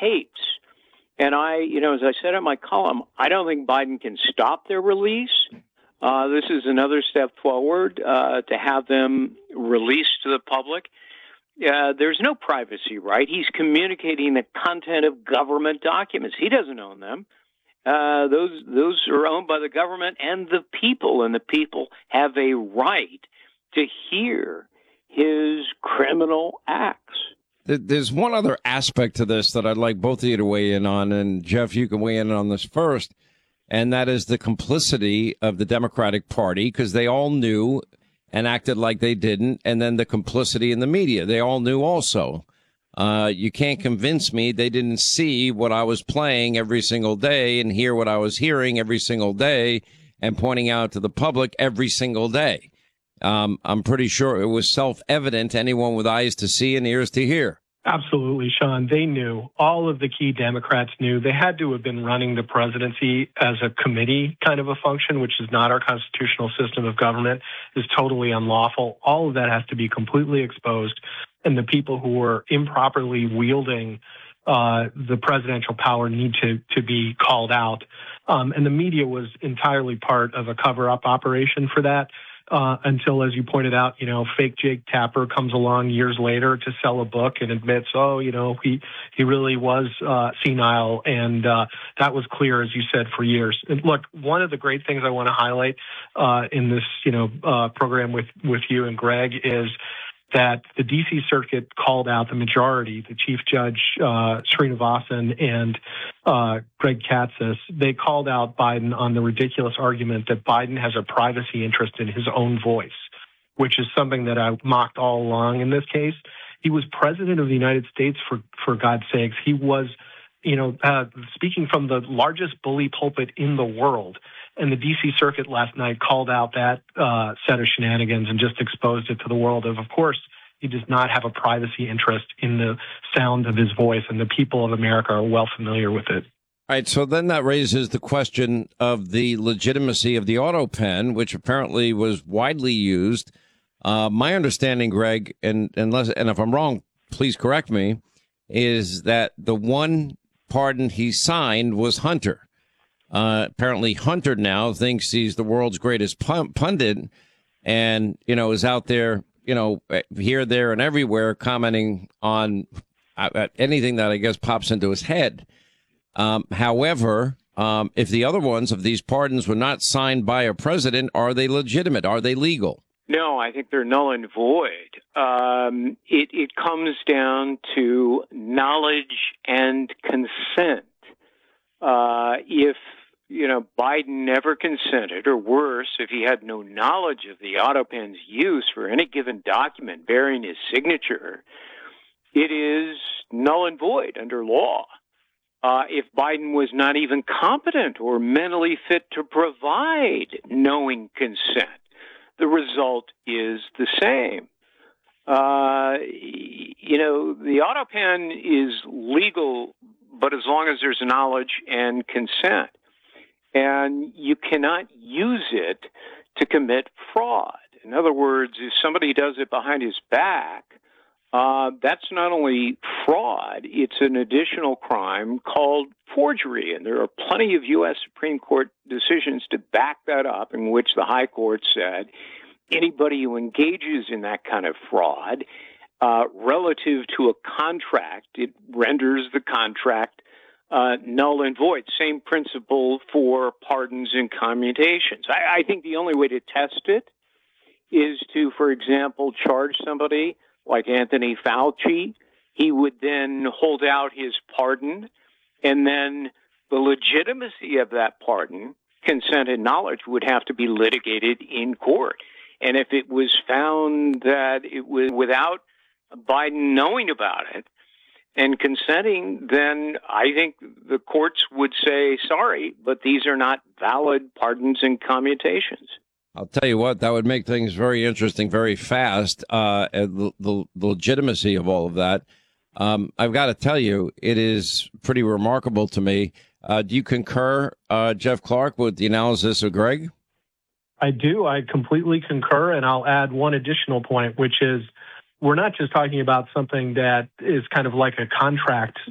tapes. And as I said in my column, I don't think Biden can stop their release. This is another step forward to have them released to the public. There's no privacy right. He's communicating the content of government documents. He doesn't own them. Those are owned by the government and the people have a right to hear his criminal acts. There's one other aspect to this that I'd like both of you to weigh in on, and Jeff, you can weigh in on this first, and that is the complicity of the Democratic Party, because they all knew and acted like they didn't, and then the complicity in the media. They all knew also. You can't convince me they didn't see what I was playing every single day and hear what I was hearing every single day and pointing out to the public every single day. I'm pretty sure it was self-evident to anyone with eyes to see and ears to hear. Absolutely, Sean. They knew. All of the key Democrats knew. They had to have been running the presidency as a committee kind of a function, which is not our constitutional system of government, is totally unlawful. All of that has to be completely exposed. And the people who were improperly wielding the presidential power need to be called out. And the media was entirely part of a cover-up operation for that. Until, as you pointed out, fake Jake Tapper comes along years later to sell a book and admits, he really was senile. And that was clear, as you said, for years. And look, one of the great things I want to highlight in this, program with you and Greg is that the D.C. Circuit called out the majority, the Chief Judge Srinivasan and Greg Katsas. They called out Biden on the ridiculous argument that Biden has a privacy interest in his own voice, which is something that I mocked all along in this case. He was president of the United States, for God's sakes. He was, speaking from the largest bully pulpit in the world. And the D.C. Circuit last night called out that set of shenanigans and just exposed it to the world. Of course, he does not have a privacy interest in the sound of his voice, and the people of America are well familiar with it. All right, so then that raises the question of the legitimacy of the auto pen, which apparently was widely used. My understanding, Greg, and if I'm wrong, please correct me, is that the one pardon he signed was Hunter. Apparently Hunter now thinks he's the world's greatest pundit and, is out there, here, there, and everywhere commenting on anything that I guess pops into his head. However, if the other ones of these pardons were not signed by a president, are they legitimate? Are they legal? No, I think they're null and void. It comes down to knowledge and consent. If Biden never consented, or worse, if he had no knowledge of the AutoPen's use for any given document bearing his signature, it is null and void under law. If Biden was not even competent or mentally fit to provide knowing consent, the result is the same. The AutoPen is legal, but as long as there's knowledge and consent. And you cannot use it to commit fraud. In other words, if somebody does it behind his back, that's not only fraud, it's an additional crime called forgery. And there are plenty of U.S. Supreme Court decisions to back that up, in which the high court said anybody who engages in that kind of fraud relative to a contract, it renders the contract null and void. Same principle for pardons and commutations. I think the only way to test it is to, for example, charge somebody like Anthony Fauci. He would then hold out his pardon, and then the legitimacy of that pardon, consent and knowledge, would have to be litigated in court. And if it was found that it was without Biden knowing about it and consenting, then I think the courts would say, sorry, but these are not valid pardons and commutations. I'll tell you what, that would make things very interesting very fast, the legitimacy of all of that. I've got to tell you, it is pretty remarkable to me. Do you concur, Jeff Clark, with the analysis of Greg? I do. I completely concur, and I'll add one additional point, which is we're not just talking about something that is kind of like a contract